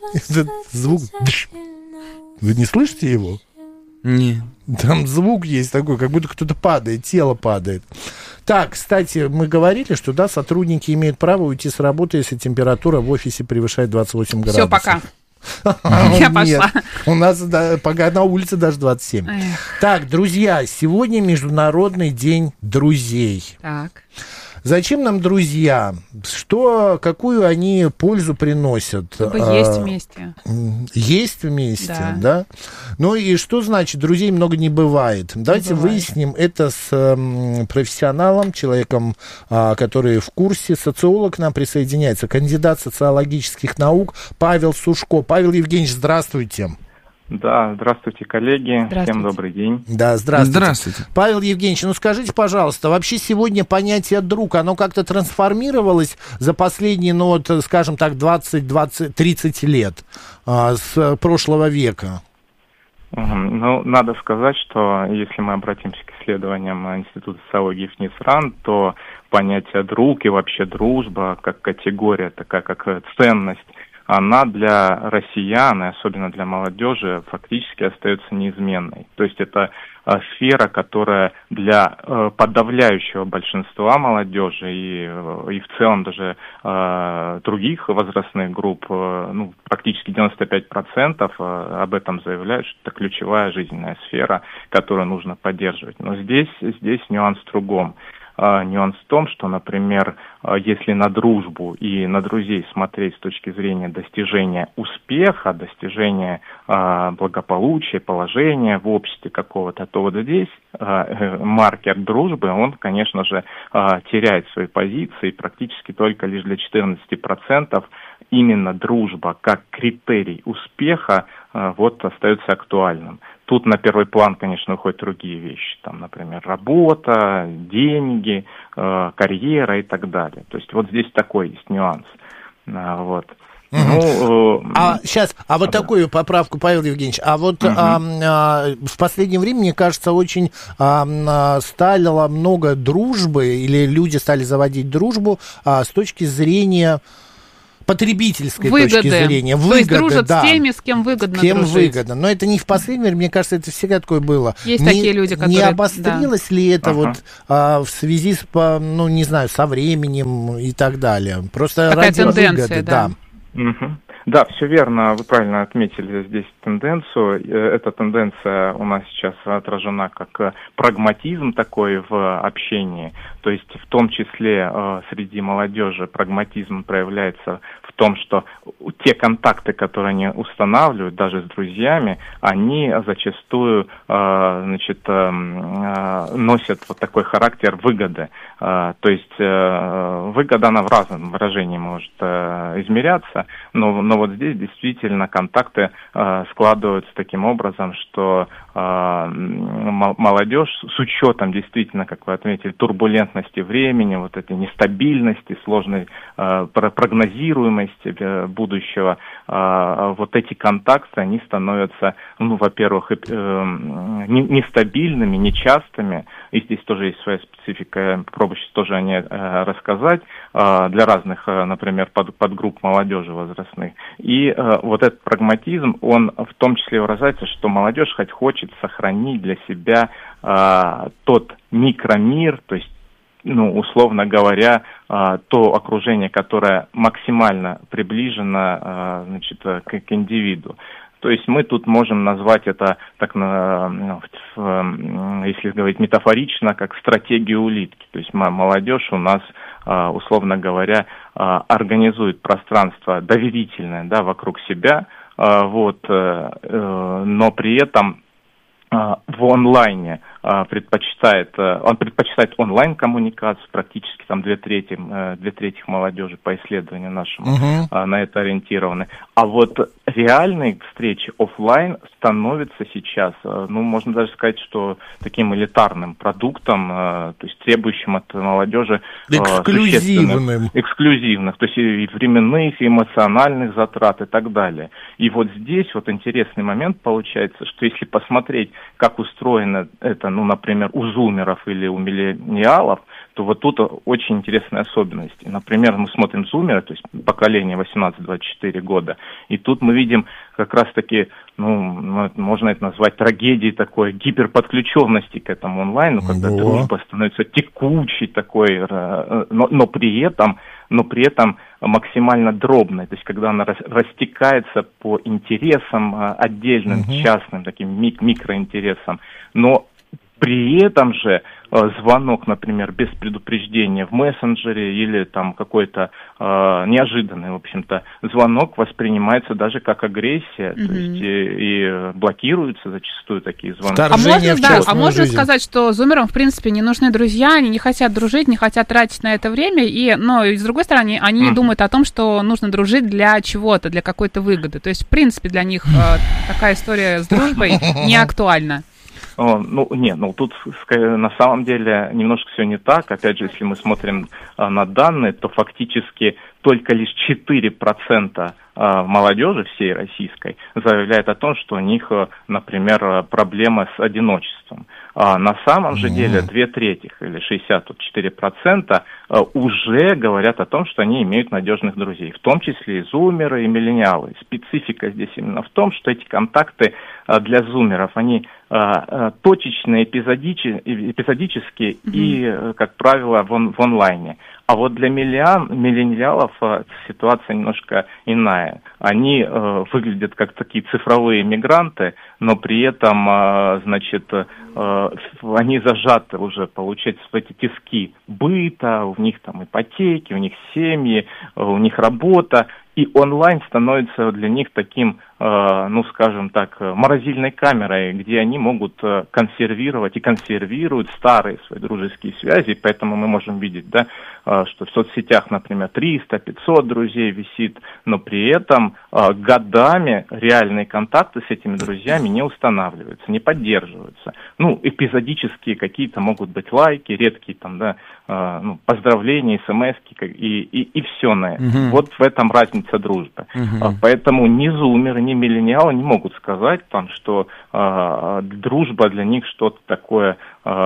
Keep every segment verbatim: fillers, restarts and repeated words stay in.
Этот звук... Вы не слышите его? Нет. Там звук есть такой, как будто кто-то падает, тело падает. Так, кстати, мы говорили, что, да, сотрудники имеют право уйти с работы, если температура в офисе превышает двадцать восемь градусов. Все, пока. Я пошла. У нас пока на улице даже двадцать семь. Так, друзья, сегодня Международный день друзей. Так. Зачем нам друзья? Что, какую они пользу приносят? Чтобы есть вместе. Есть вместе, да. да? Ну и что значит, друзей много не бывает? Давайте бывает. Выясним это с м, профессионалом, человеком, а, который в курсе. Социолог к нам присоединяется, кандидат социологических наук Павел Сушко. Павел Евгеньевич, здравствуйте. Да, здравствуйте, коллеги. Здравствуйте. Всем добрый день. Да, здравствуйте. Здравствуйте. Павел Евгеньевич, ну скажите, пожалуйста, вообще сегодня понятие «друг», оно как-то трансформировалось за последние, ну вот, скажем так, двадцать, двадцать, тридцать лет а, с прошлого века? Ну, надо сказать, что если мы обратимся к исследованиям Института социологии ФНИСРАН, то понятие «друг» и вообще дружба как категория, такая как ценность, она для россиян, и особенно для молодежи, фактически остается неизменной. То есть это э, сфера, которая для э, подавляющего большинства молодежи и, э, и в целом даже э, других возрастных групп, э, ну, практически девяносто пять процентов э, об этом заявляют, что это ключевая жизненная сфера, которую нужно поддерживать. Но здесь, здесь нюанс в другом. Uh, нюанс в том, что, например, uh, если на дружбу и на друзей смотреть с точки зрения достижения успеха, достижения uh, благополучия, положения в обществе какого-то, то вот здесь uh, маркер дружбы, он, конечно же, uh, теряет свои позиции, практически только лишь для четырнадцати процентов именно дружба как критерий успеха uh, вот остается актуальным. Тут на первый план, конечно, уходят другие вещи, там, например, работа, деньги, э, карьера и так далее. То есть вот здесь такой есть нюанс. А, вот. Угу. Ну, э, а сейчас, а вот да. такую поправку, Павел Евгеньевич, а вот угу. а, а, в последнее время, мне кажется, очень а, стало много дружбы, или люди стали заводить дружбу а, с точки зрения потребительской выгоды. Точки зрения. Выгоды, то есть дружат да. с теми, с кем выгодно с кем дружить. выгодно. Но это не в последнее время, мне кажется, это всегда такое было. Есть не, такие люди, которые... Не обострилось да. ли это ага. вот а, в связи с, ну, не знаю, со временем и так далее? Просто такая ради тенденция, выгоды, да. да. Угу. Да, все верно, вы правильно отметили здесь тенденцию. Эта тенденция у нас сейчас отражена как прагматизм такой в общении. То есть в том числе э, среди молодежи прагматизм проявляется в том, что те контакты, которые они устанавливают, даже с друзьями, они зачастую э, значит, э, носят вот такой характер выгоды. Э, то есть э, выгода, она в разном выражении может э, измеряться, но, но вот здесь действительно контакты э, складываются таким образом, что э, молодежь с учетом действительно, как вы отметили, турбулентности времени, вот этой нестабильности, сложной э, прогнозируемости э, будущего, э, вот эти контакты, они становятся, ну, во-первых, э, не, нестабильными, нечастыми, и здесь тоже есть своя специфика, я попробую сейчас тоже о ней э, рассказать, э, для разных, э, например, под, подгрупп молодежи возрастных. И э, вот этот прагматизм, он в том числе выражается, что молодежь хоть хочет сохранить для себя э, тот микромир, то есть, ну, условно говоря, э, то окружение, которое максимально приближено э, значит, к, к индивиду. То есть мы тут можем назвать это, так, ну, если говорить метафорично, как стратегию улитки. То есть молодежь у нас, условно говоря, организует пространство доверительное, да, вокруг себя, вот, но при этом в онлайне предпочитает, он предпочитает онлайн-коммуникацию, практически там две трети, две трети молодежи по исследованию нашему uh-huh. на это ориентированы. А вот реальные встречи офлайн становятся сейчас, ну, можно даже сказать, что таким элитарным продуктом, то есть требующим от молодежи эксклюзивным, эксклюзивных, то есть и временных, и эмоциональных затрат и так далее. И вот здесь вот интересный момент получается, что если посмотреть, как устроено это ну, например, у зумеров или у миллениалов, то вот тут очень интересные особенности. Например, мы смотрим зумеры, то есть поколение восемнадцать-двадцать четыре года, и тут мы видим как раз-таки, ну, можно это назвать трагедией такой гиперподключенности к этому онлайну, когда О. дружба становится текучей такой, но, но при этом, но при этом максимально дробной, то есть когда она растекается по интересам отдельным, угу. частным, таким мик- микроинтересам, но при этом же э, звонок, например, без предупреждения в мессенджере или там какой-то э, неожиданный, в общем-то, звонок воспринимается даже как агрессия, mm-hmm. то есть и, и блокируются зачастую такие звонки. А можно, да, а можно сказать, что зумерам, в принципе, не нужны друзья, они не хотят дружить, не хотят тратить на это время, и, но и с другой стороны, они не mm-hmm. думают о том, что нужно дружить для чего-то, для какой-то выгоды. То есть, в принципе, для них э, такая история с дружбой не актуальна. О, ну, не, ну тут на самом деле немножко все не так. Опять же, если мы смотрим а, на данные, то фактически только лишь четыре процента а, молодежи всей российской заявляет о том, что у них, например, проблемы с одиночеством. А на самом же деле две трети или шестьдесят четыре процента уже говорят о том, что они имеют надежных друзей, в том числе и зумеры, и миллениалы. Специфика здесь именно в том, что эти контакты для зумеров, они точечные, эпизодичи, эпизодические mm-hmm. и, как правило, в, он, в онлайне. А вот для миллениалов ситуация немножко иная. Они э, выглядят как такие цифровые мигранты, но при этом, э, значит, э, они зажаты уже, получается, в эти тиски быта, у них там ипотеки, у них семьи, э, у них работа. И онлайн становится для них таким, э, ну, скажем так, морозильной камерой, где они могут э, консервировать и консервируют старые свои дружеские связи. Поэтому мы можем видеть, да, э, что в соцсетях, например, триста-пятьсот друзей висит, но при этом э, годами реальные контакты с этими друзьями не устанавливаются, не поддерживаются. Ну, эпизодические какие-то могут быть лайки, редкие там, да, э, ну, поздравления, смс-ки и, и, и все на это. Угу. Вот в этом разница дружбы. Uh-huh. Поэтому ни зумеры, ни миллениалы не могут сказать, там, что э, дружба для них что-то такое,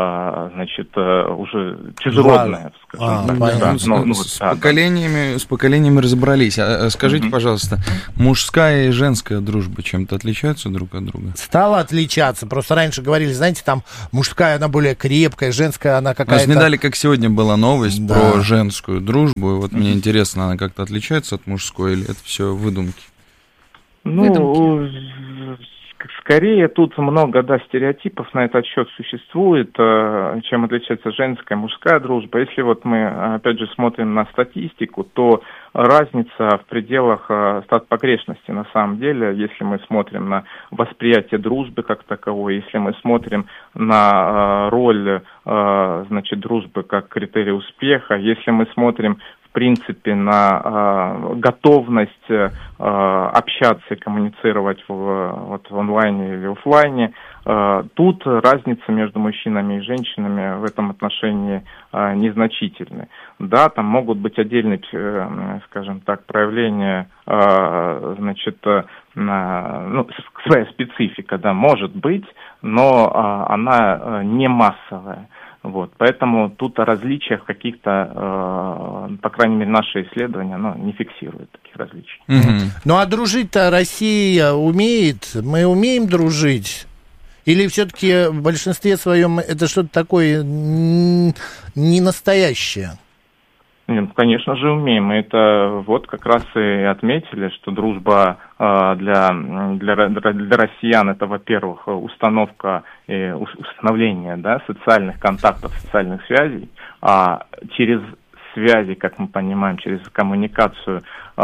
э, значит, э, уже чужеродное. А, так, да. Ну, ну, ну, с, да, поколениями, да. с поколениями разобрались. А, скажите, uh-huh. пожалуйста, мужская и женская дружба чем-то отличаются друг от друга? Стала отличаться. Просто раньше говорили, знаете, там мужская, она более крепкая, женская, она какая-то... Нас не дали, как сегодня была новость да. про женскую дружбу. И вот uh-huh. мне интересно, она как-то отличается от мужской? Или это все выдумки? Ну, выдумки. Скорее, тут много, да, стереотипов на этот счет существует, чем отличается женская и мужская дружба. Если вот мы, опять же, смотрим на статистику, то разница в пределах стат-погрешности на самом деле, если мы смотрим на восприятие дружбы как таковой, если мы смотрим на роль, значит, дружбы как критерий успеха, если мы смотрим в принципе, на э, готовность э, общаться и коммуницировать в, вот, в онлайне или офлайне. Э, тут разница между мужчинами и женщинами в этом отношении э, незначительны. Да, там могут быть отдельные, э, скажем так, проявления, э, значит, э, ну, своя специфика, да, может быть, но э, она э, не массовая. Вот, поэтому тут о различиях каких-то, э, по крайней мере, наши исследования, оно не фиксирует таких различий. Mm-hmm. Ну а дружить-то Россия умеет? Мы умеем дружить? Или все-таки в большинстве своем это что-то такое не настоящее? Нет, конечно же, умеем. Мы это вот как раз и отметили, что дружба э, для, для, для россиян это, во-первых, установка и установление, да, социальных контактов, социальных связей, а через связи, как мы понимаем, через коммуникацию,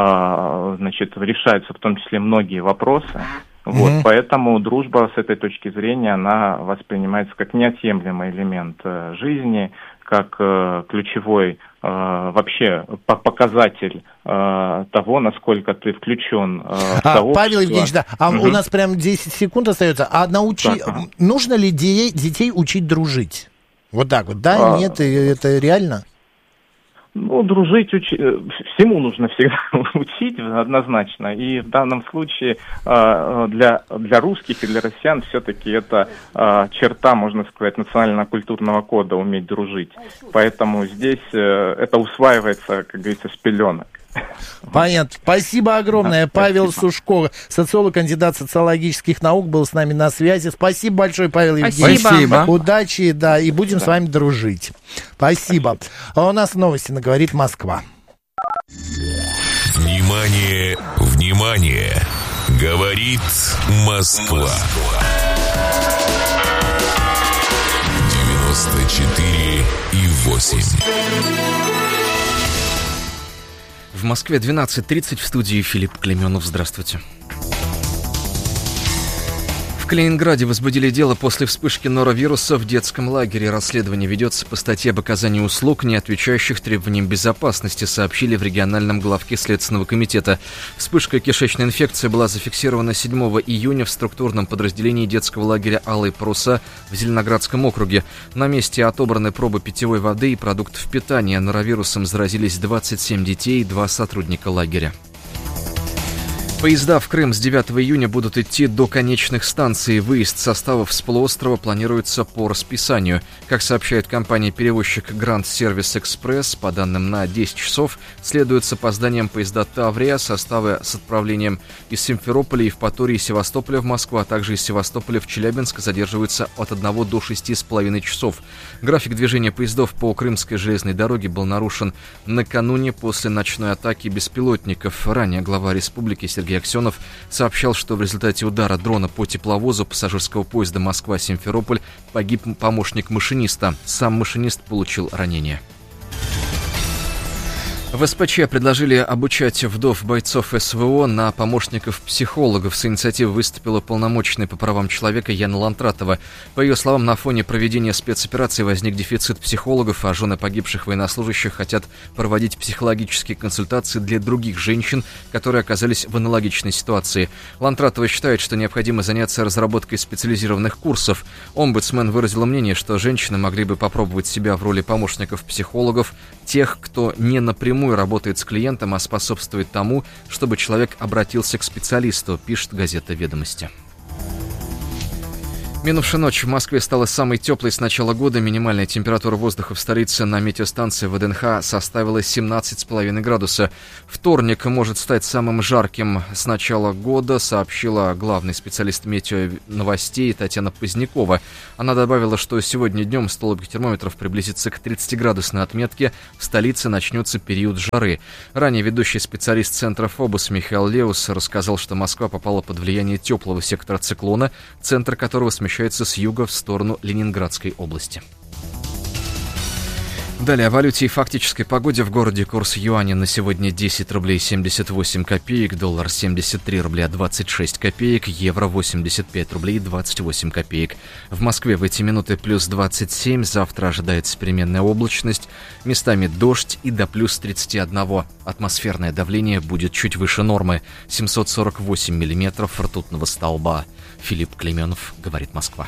э, значит, решаются в том числе многие вопросы. Вот, mm-hmm. Поэтому дружба с этой точки зрения, она воспринимается как неотъемлемый элемент э, жизни, как э, ключевой э, вообще показатель э, того, насколько ты включен э, в а, сообщество. Павел Евгеньевич, да, а угу. у нас прям десять секунд остается. А научи... так, нужно ли детей, детей учить дружить? Вот так вот, да? А... Нет, это реально? Ну, дружить, учи... всему нужно всегда учить однозначно. И в данном случае для, для русских и для россиян все-таки это черта, можно сказать, национально-культурного кода — уметь дружить. Поэтому здесь это усваивается, как говорится, с пеленок. Понятно. Спасибо огромное. Да, Павел спасибо. Сушко, социолог, кандидат социологических наук, был с нами на связи. Спасибо большое, Павел Евгеньевич. Спасибо. Удачи, да, и будем да. с вами дружить. Спасибо. А у нас новости на «Говорит Москва». Внимание, внимание! Говорит Москва. девяносто четыре и восемь. В Москве двенадцать тридцать, в студии Филипп Клеменов. Здравствуйте. В Калининграде возбудили дело после вспышки норовируса в детском лагере. Расследование ведется по статье об оказании услуг, не отвечающих требованиям безопасности, сообщили в региональном главке Следственного комитета. Вспышка кишечной инфекции была зафиксирована седьмого июня в структурном подразделении детского лагеря «Алые паруса» в Зеленоградском округе. На месте отобраны пробы питьевой воды и продуктов питания. Норовирусом заразились двадцать семь детей и два сотрудника лагеря. Поезда в Крым с девятого июня будут идти до конечных станций. Выезд составов с полуострова планируется по расписанию. Как сообщает компания-перевозчик Grand Service Express, по данным на десять часов следует с опозданием поезда «Таврия», составы с отправлением из Симферополя, Евпатории и Севастополя в Москву, а также из Севастополя в Челябинск задерживаются от одного до шести с половиной часов. График движения поездов по Крымской железной дороге был нарушен накануне после ночной атаки беспилотников. Ранее глава республики Сергей Аксенов сообщал, что в результате удара дрона по тепловозу пассажирского поезда Москва-Симферополь погиб помощник машиниста. Сам машинист получил ранение. В СПЧ предложили обучать вдов бойцов СВО на помощников психологов. С инициативой выступила полномоченная по правам человека Яна Лантратова. По ее словам, на фоне проведения спецоперации возник дефицит психологов, а жены погибших военнослужащих хотят проводить психологические консультации для других женщин, которые оказались в аналогичной ситуации. Лантратова считает, что необходимо заняться разработкой специализированных курсов. Омбудсмен выразила мнение, что женщины могли бы попробовать себя в роли помощников психологов, тех, кто не напрямую работает с клиентом, а способствует тому, чтобы человек обратился к специалисту, пишет газета «Ведомости». Минувшая ночь в Москве стала самой теплой с начала года. Минимальная температура воздуха в столице на метеостанции ВДНХ составила семнадцать с половиной градуса. Вторник может стать самым жарким с начала года, сообщила главный специалист метеоновостей Татьяна Позднякова. Она добавила, что сегодня днем столбик термометров приблизится к тридцатиградусной отметке. В столице начнется период жары. Ранее ведущий специалист Центра ФОБУС Михаил Леус рассказал, что Москва попала под влияние теплого сектора циклона, центр которого смещается с юга в сторону Ленинградской области. Далее о валюте и фактической погоде в городе. Курс юаня на сегодня десять рублей семьдесят восемь копеек, доллар семьдесят три рубля двадцать шесть копеек, евро восемьдесят пять рублей двадцать восемь копеек. В Москве в эти минуты плюс двадцать семь, завтра ожидается переменная облачность, местами дождь и до плюс тридцать один. Атмосферное давление будет чуть выше нормы, семьсот сорок восемь миллиметров ртутного столба. Филипп Клеменов, говорит Москва.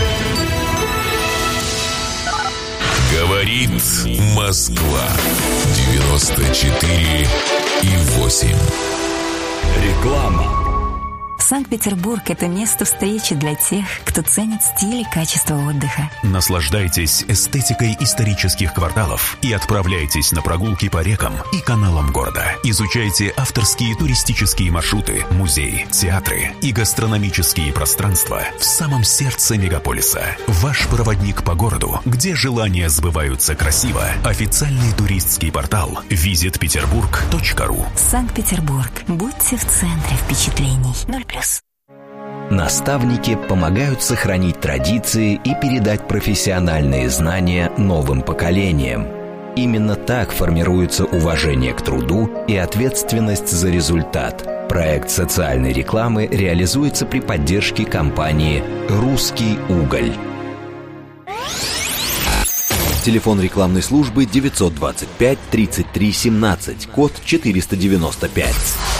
Говорит Москва. девяносто четыре и восемь. Реклама. Санкт-Петербург – это место встречи для тех, кто ценит стиль и качество отдыха. Наслаждайтесь эстетикой исторических кварталов и отправляйтесь на прогулки по рекам и каналам города. Изучайте авторские туристические маршруты, музеи, театры и гастрономические пространства в самом сердце мегаполиса. Ваш проводник по городу, где желания сбываются красиво. Официальный туристский портал визит петербург точка ру. Санкт-Петербург. Будьте в центре впечатлений. ноль плюс. Наставники помогают сохранить традиции и передать профессиональные знания новым поколениям. Именно так формируется уважение к труду и ответственность за результат. Проект социальной рекламы реализуется при поддержке компании «Русский уголь». Телефон рекламной службы девятьсот двадцать пять тридцать три семнадцать, код четыреста девяносто пять.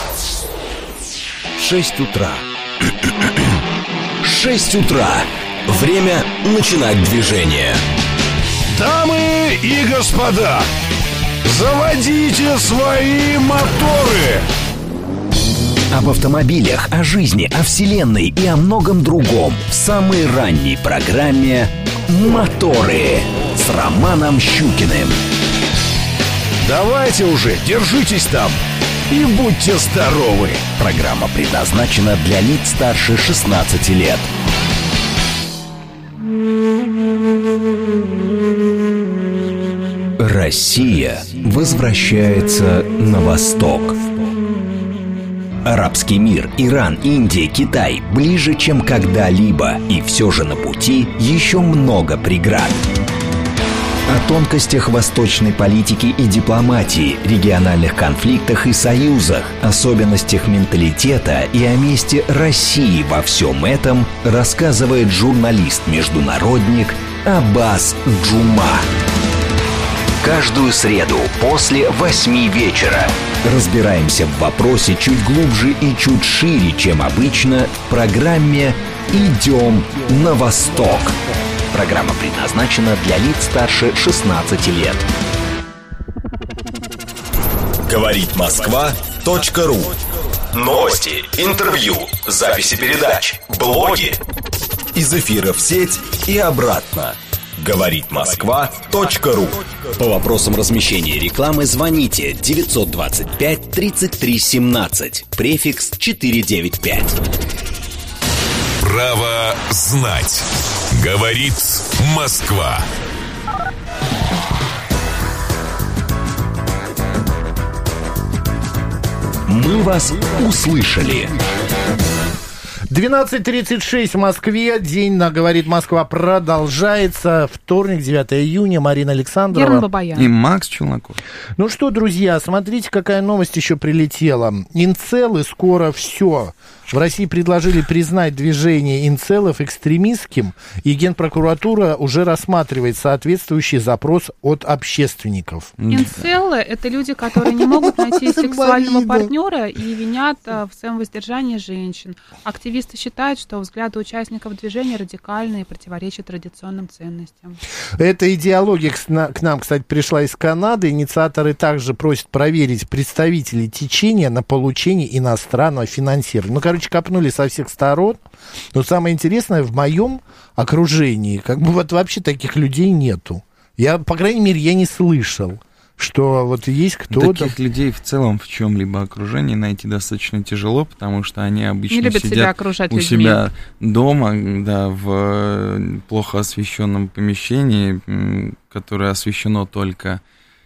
шесть утра. шесть утра. Время начинать движение. Дамы и господа, Заводите свои моторы! Об автомобилях, о жизни, о вселенной и о многом другом в самой ранней программе «Моторы» с Романом Щукиным. Давайте уже, держитесь там и будьте здоровы! Программа предназначена для лиц старше шестнадцати лет. Россия возвращается на восток. Арабский мир, Иран, Индия, Китай ближе, чем когда-либо. И все же на пути еще много преград. О тонкостях восточной политики и дипломатии, региональных конфликтах и союзах, особенностях менталитета и о месте России во всем этом рассказывает журналист-международник Аббас Джума. Каждую среду после восьми вечера разбираемся в вопросе чуть глубже и чуть шире, чем обычно, в программе «Идем на восток». Программа предназначена для лиц старше шестнадцати лет. Говорит Москва точка ру. Новости, интервью, записи передач, блоги. Из эфира в сеть и обратно. Говорит Москва точка ру. По вопросам размещения рекламы звоните девятьсот двадцать пять тридцать три семнадцать, префикс четыреста девяносто пять. Право знать. Говорит Москва. Мы вас услышали. двенадцать тридцать шесть в Москве. День на «Говорит Москва» продолжается. Вторник, девятого июня. Марина Александрова. Герман Бабаян. И Макс Челноков. Ну что, друзья, смотрите, какая новость еще прилетела. Инцелы скоро все. В России предложили признать движение инцелов экстремистским, и Генпрокуратура уже рассматривает соответствующий запрос от общественников. Инцелы — это люди, которые не могут найти сексуального партнера и винят в своем воздержании женщин. Активисты считают, что взгляды участников движения радикальные и противоречат традиционным ценностям. Эта идеология к нам, кстати, пришла из Канады. Инициаторы также просят проверить представителей течения на получение иностранного финансирования. Ну, короче, копнули со всех сторон. Но самое интересное, в моем окружении как бы вот вообще таких людей нету. Я, по крайней мере, я не слышал, что вот есть кто-то... Таких людей в целом в чем-либо окружении найти достаточно тяжело, потому что они обычно не любят сидят себя окружать у людьми. себя дома, да, в плохо освещенном помещении, которое освещено только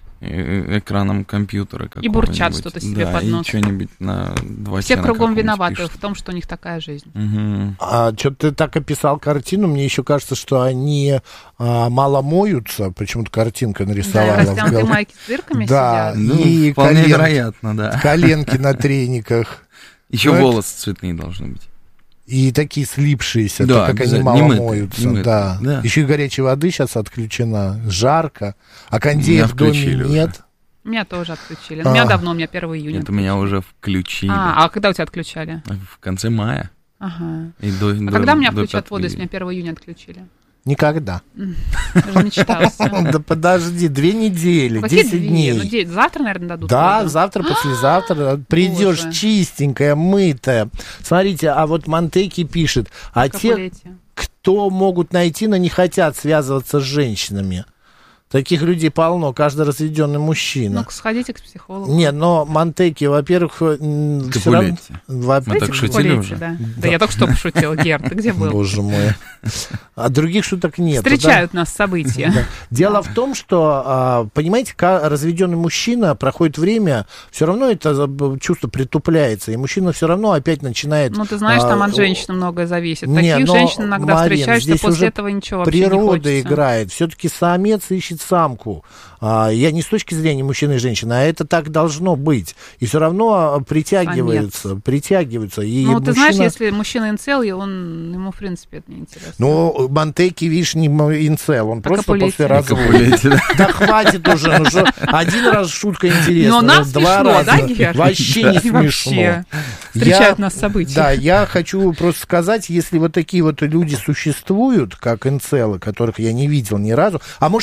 экраном компьютера. И бурчат что-то себе да, под нос. И что-нибудь на два Все на кругом виноваты пишут. в том, что у них такая жизнь. Угу. А что ты так описал картину, мне еще кажется, что они а, мало моются. Почему-то картинка нарисовала. Да, растянутые майки с дырками да, сидят. Ну, и вполне коленки, вероятно, да. коленки на трениках. Еще ну, волосы это... цветные должны быть. И такие слипшиеся, да, так как они мало немытые, моются. немытые, да. Да. Еще и горячей воды сейчас отключена. Жарко. А кондея в доме уже. нет. Меня тоже отключили. А. У меня давно, у меня первого июня. Это меня уже включили. А, а когда у тебя отключали? В конце мая. Ага. И до, а до, когда меня до включат воду, если меня первого июня отключили? Никогда. Даже мечтался. Да подожди, две недели, десять дней. Ну, завтра, наверное, дадут. Да, завтра, послезавтра. Придешь чистенькая, мытая. Смотрите, а вот Монтеки пишет, а те, кто могут найти, но не хотят связываться с женщинами. Таких людей полно, каждый разведенный мужчина. Ну, сходите к психологу. Нет, но Монтеки, во-первых, все равно... Во... Мы так шутили уже. Да. Да. да, я только что пошутила, Гер, ты где был? Боже мой. А других шуток нет. Встречают да? нас события. Да. Дело в том, что, понимаете, разведенный мужчина, проходит время, все равно это чувство притупляется, и мужчина все равно опять начинает... Ну, ты знаешь, там от женщины многое зависит. Не, Таких женщин иногда Марин, встречаешь, что после этого ничего вообще не хочется. Природа играет. Все-таки самец ищет самку. Я не с точки зрения мужчины и женщины, а это так должно быть. И все равно притягиваются, самец. притягиваются. И ну, мужчина... ты знаешь, если мужчина инцел, он, ему, в принципе, это неинтересно. Ну, Монтеки, видишь, не инцел, он а просто капулете. После развода. Да хватит уже, ну что, один раз шутка интересная. Но нам смешно, да, Гер? Вообще не смешно. Встречают нас события. Да, я хочу просто сказать, если вот такие вот люди существуют, как инцелы, которых я не видел ни разу, а может, я и видел,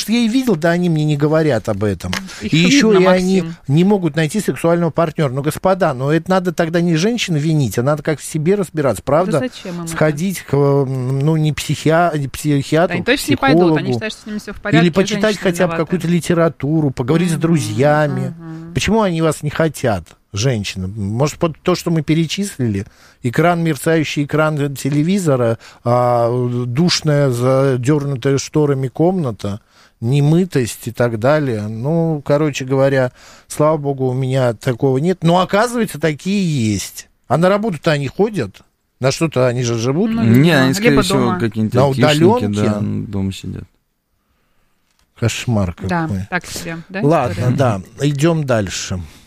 видел, да они мне не говорят об этом. Их и еще видно, и Максим. они не могут найти сексуального партнера. Ну, господа, ну это надо тогда не женщин винить, а надо как в себе разбираться, правда? Да зачем им сходить к, ну, не психиа... психиатру, да, они точно психологу. Не пойдут, они считают, что с ними все в порядке. Или почитать хотя бы какую-то литературу, поговорить mm-hmm, с друзьями. Mm-hmm. Почему они вас не хотят, женщины? Может, под то, что мы перечислили? Экран, мерцающий экран телевизора, а, душная, задернутая шторами комната, немытость и так далее. Ну, короче говоря, слава богу, у меня такого нет. Но, оказывается, такие есть. А на работу-то они ходят? На что-то они же живут? Ну, не, они, скорее всего, какие-нибудь на удаленке, да, дома сидят. Кошмар какой. Да, так себе. Да, ладно, история? да, идем дальше.